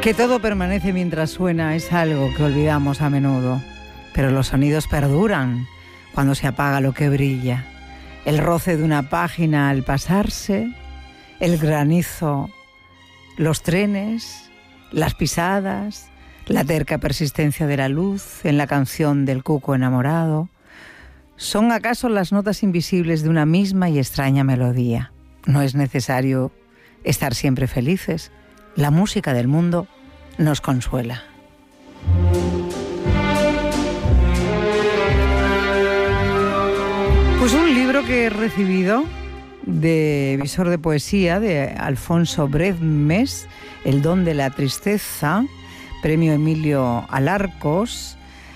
Que todo permanece mientras suena es algo que olvidamos a menudo, pero los sonidos perduran cuando se apaga lo que brilla. El roce de una página al pasarse, el granizo, los trenes, las pisadas, la terca persistencia de la luz en la canción del cuco enamorado. ¿Son acaso las notas invisibles de una misma y extraña melodía? No es necesario estar siempre felices. La música del mundo nos consuela. Pues un libro que he recibido de Visor de Poesía de Alfonso Bredmes, El don de la tristeza, premio Emilio Alarcos.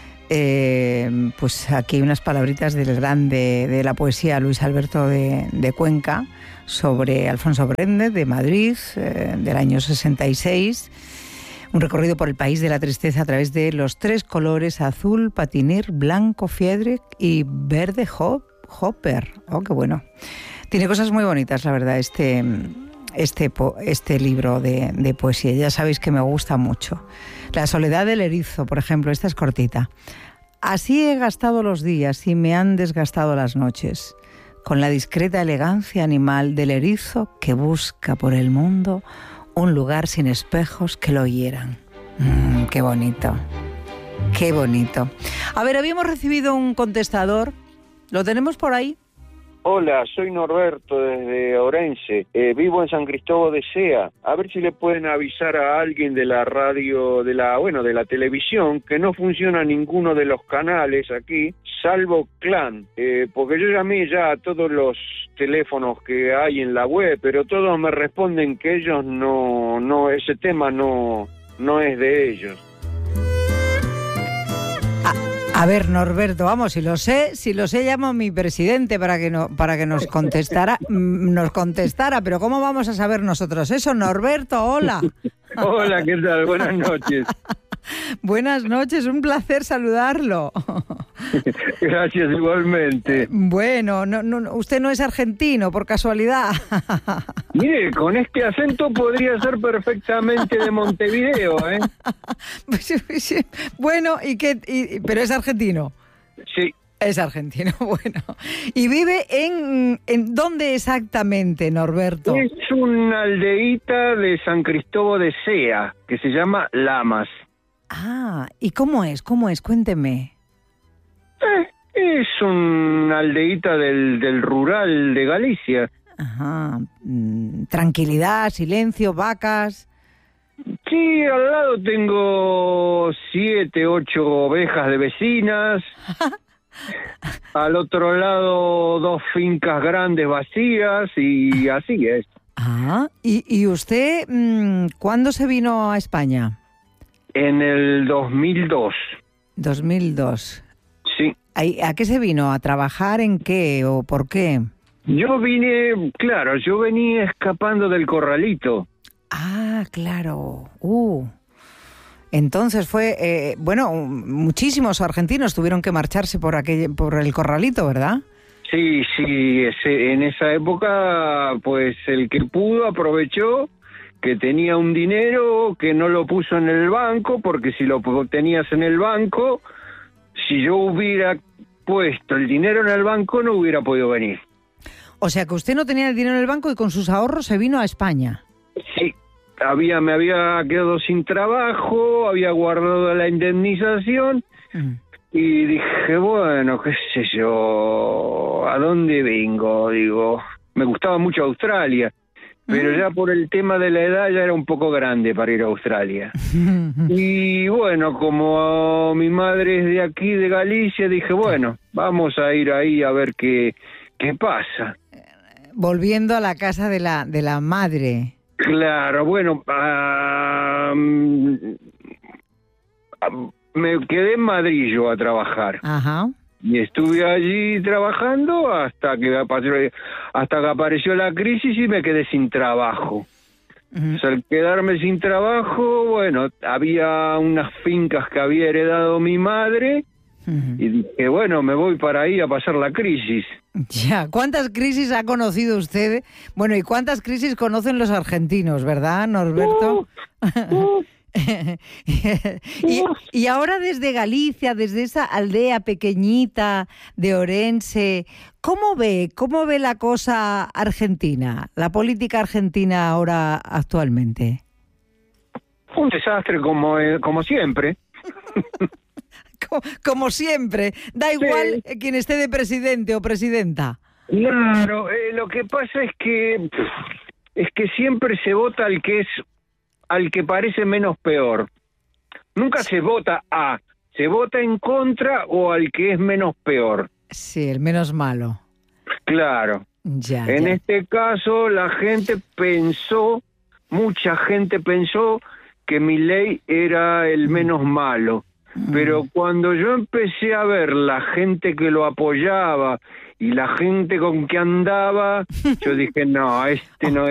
Pues aquí hay unas palabritas del grande de la poesía Luis Alberto de Cuenca sobre Alfonso Bredmes de Madrid, del año 66. Un recorrido por el país de la tristeza a través de los tres colores: azul, patinir, blanco, fiedre y verde hopper. Oh, qué bueno. Tiene cosas muy bonitas, la verdad, este libro de poesía. Ya sabéis que me gusta mucho. La soledad del erizo, por ejemplo, esta es cortita. Así he gastado los días y me han desgastado las noches, con la discreta elegancia animal del erizo que busca por el mundo un lugar sin espejos que lo hieran. Qué bonito, qué bonito. A ver, habíamos recibido un contestador. ¿Lo tenemos por ahí? Hola, soy Norberto desde Orense. Vivo en San Cristóbal de Sea. A ver si le pueden avisar a alguien de la radio, de la televisión, que no funciona ninguno de los canales aquí, salvo Clan. Porque yo llamé ya a todos los teléfonos que hay en la web, pero todos me responden que ellos no, ese tema no es de ellos. A ver, Norberto, vamos, si lo sé, llamo a mi presidente para que nos contestara, pero ¿cómo vamos a saber nosotros eso? Norberto, hola. Hola, ¿qué tal? Buenas noches. Buenas noches, un placer saludarlo. Gracias, igualmente. Bueno, no, usted no es argentino, por casualidad. Mire, con este acento podría ser perfectamente de Montevideo, ¿eh? Bueno, pero es argentino. Sí. Es argentino, bueno. ¿Y vive en dónde exactamente, Norberto? Es una aldeíta de San Cristóbal de Sea, que se llama Lamas. Ah, ¿y cómo es? Cuénteme. Es una aldeíta del rural de Galicia. Ajá. Tranquilidad, silencio, vacas. Sí, al lado tengo 7, 8 ovejas de vecinas. Al otro lado 2 fincas grandes vacías y así es. Ah, ¿y usted cuándo se vino a España? En el 2002. 2002. Sí. ¿A qué se vino? ¿A trabajar en qué o por qué? Yo venía escapando del corralito. Ah, claro. Entonces fue, muchísimos argentinos tuvieron que marcharse por el corralito, ¿verdad? Sí, en esa época, pues el que pudo aprovechó, que tenía un dinero que no lo puso en el banco, porque si lo tenías en el banco, si yo hubiera puesto el dinero en el banco, no hubiera podido venir. O sea que usted no tenía el dinero en el banco y con sus ahorros se vino a España. Sí. Me había quedado sin trabajo, había guardado la indemnización y dije, bueno, qué sé yo, ¿a dónde vengo? Digo, me gustaba mucho Australia, pero ya por el tema de la edad ya era un poco grande para ir a Australia. Y bueno, como mi madre es de aquí, de Galicia, dije, bueno, vamos a ir ahí a ver qué pasa. Volviendo a la casa de la madre. Claro, bueno, me quedé en Madrid yo a trabajar. Ajá. Y estuve allí trabajando hasta que apareció la crisis y me quedé sin trabajo. O sea, al quedarme sin trabajo, bueno, había unas fincas que había heredado mi madre. Y dije, bueno, me voy para ahí a pasar la crisis. Ya, ¿cuántas crisis ha conocido usted? Bueno, ¿y cuántas crisis conocen los argentinos, verdad, Norberto? y ahora desde Galicia, desde esa aldea pequeñita de Orense, ¿cómo ve la cosa argentina, la política argentina ahora actualmente? Un desastre como siempre. Como siempre, da igual quien esté de presidente o presidenta. Claro, lo que pasa es que siempre se vota al que parece menos peor. Nunca se vota se vota en contra o al que es menos peor. Sí, el menos malo. Claro. En este caso mucha gente pensó que Milei era el menos malo. Pero cuando yo empecé a ver la gente que lo apoyaba y la gente con que andaba, yo dije, no, este no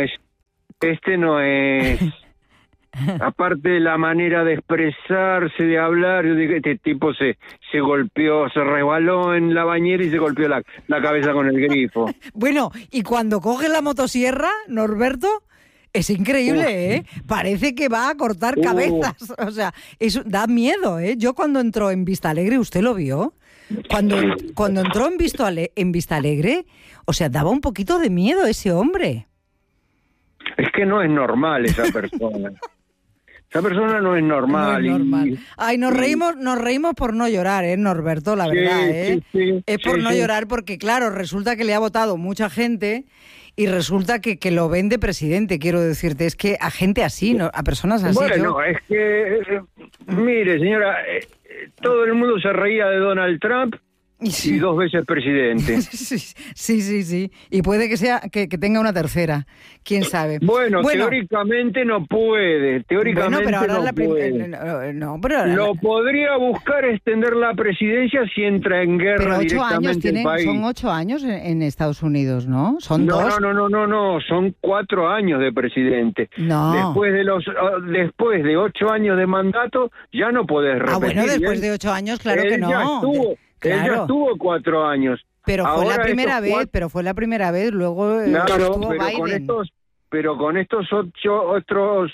es. Aparte de la manera de expresarse, de hablar, yo dije, este tipo se golpeó, se resbaló en la bañera y se golpeó la cabeza con el grifo. Bueno, y cuando coge la motosierra, Norberto, es increíble, ¿eh? Parece que va a cortar cabezas. O sea, eso da miedo, ¿eh? Yo cuando entró en Vista Alegre, ¿usted lo vio? Cuando entró en Vista Alegre, o sea, daba un poquito de miedo ese hombre. Es que no es normal esa persona. Esa persona no es normal. No es normal. Ay, nos reímos por no llorar, Norberto, la verdad, ¿eh? Sí, es por no llorar porque, claro, resulta que le ha votado mucha gente y resulta que lo ven de presidente, quiero decirte. Es que a gente así, ¿no? A personas así. Bueno, es que, mire, señora, todo el mundo se reía de Donald Trump y 2 veces presidente. Sí. Y puede que sea que tenga una tercera. ¿Quién sabe? Bueno, teóricamente no puede. Teóricamente pero ahora no puede. Lo podría buscar extender la presidencia si entra en guerra directamente el país. Son 8 años en Estados Unidos, ¿no? Son 2. No. Son 4 años de presidente. No. Después de 8 años de mandato, ya no podés repetir. Bueno, después de 8 años, claro que no. Él ya estuvo 4 años. Pero fue la primera vez, luego estuvo Biden. Pero con estos otros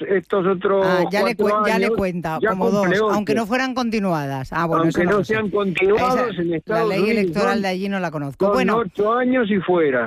ya le cuenta, como 2, aunque no fueran continuadas. Bueno, aunque no sean continuados en Estados Unidos. La ley electoral de allí no la conozco. Con 8 años y fuera.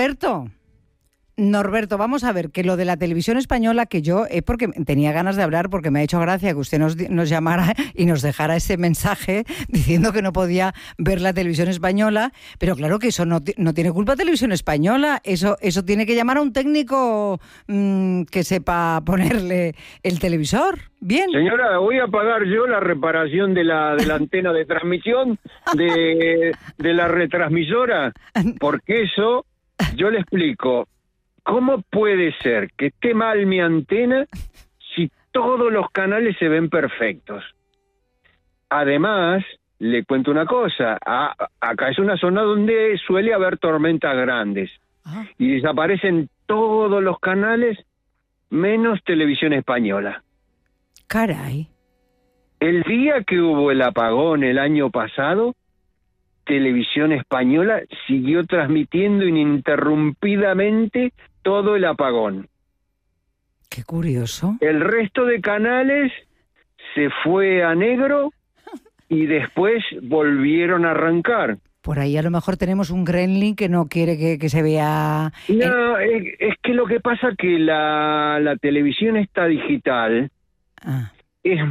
Norberto, vamos a ver, que lo de la televisión española, que yo es porque tenía ganas de hablar, porque me ha hecho gracia que usted nos llamara y nos dejara ese mensaje diciendo que no podía ver la televisión española, pero claro que eso no tiene culpa televisión española, eso tiene que llamar a un técnico que sepa ponerle el televisor. Bien. Señora, voy a pagar yo la reparación de la antena de transmisión de la retransmisora, porque eso, yo le explico. ¿Cómo puede ser que esté mal mi antena si todos los canales se ven perfectos? Además, le cuento una cosa, acá es una zona donde suele haber tormentas grandes y desaparecen todos los canales menos Televisión Española. Caray. El día que hubo el apagón el año pasado, Televisión Española siguió transmitiendo ininterrumpidamente todo el apagón. Qué curioso. El resto de canales se fue a negro y después volvieron a arrancar. Por ahí a lo mejor tenemos un gremlin que no quiere que se vea... No, es que lo que pasa que la televisión esta digital es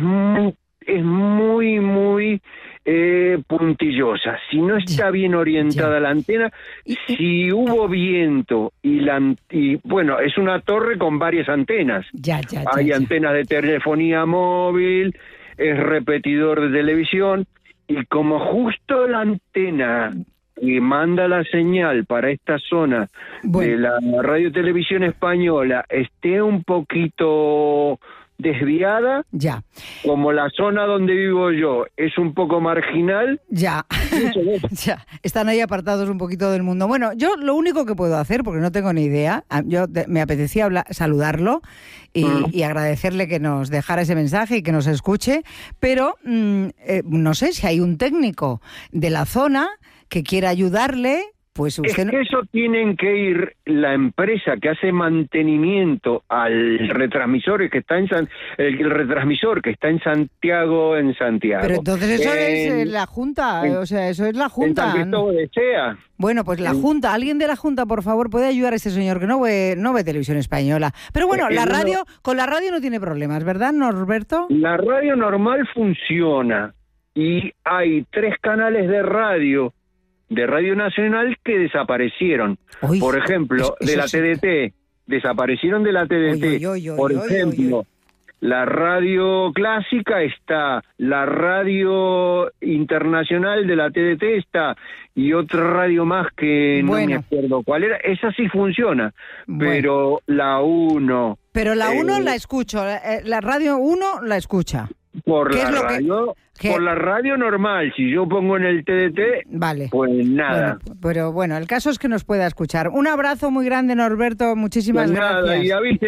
muy puntillosa. Si no está bien orientada la antena, si hubo viento y bueno, es una torre con varias antenas. Hay antenas de telefonía móvil, es repetidor de televisión, y como justo la antena que manda la señal para esta zona de la Radio Televisión Española esté un poquito desviada, como la zona donde vivo yo es un poco marginal, están ahí apartados un poquito del mundo. Bueno, yo lo único que puedo hacer, porque no tengo ni idea, me apetecía saludarlo y agradecerle que nos dejara ese mensaje y que nos escuche, pero no sé si hay un técnico de la zona que quiera ayudarle Pues usted es que eso tienen que ir la empresa que hace mantenimiento al retransmisor que está el retransmisor que está en Santiago. Pero entonces eso es la Junta, o sea, eso es la Junta. En San Cristóbal de Sea. Bueno, pues la Junta, alguien de la Junta, por favor, puede ayudar a este señor que no ve televisión española. Pero bueno, con la radio no tiene problemas, ¿verdad, Norberto? La radio normal funciona y hay 3 canales de Radio Nacional que desaparecieron. Por ejemplo, de la TDT, desaparecieron de la TDT. Por ejemplo, la radio clásica está, la radio internacional de la TDT está, y otra radio más que no me acuerdo cuál era. Esa sí funciona, pero la 1... Pero la 1 la escucho, la radio 1 la escucha. Por la radio normal, si yo pongo en el TDT, pues nada. Pero bueno, el caso es que nos pueda escuchar. Un abrazo muy grande, Norberto, muchísimas gracias. Y avise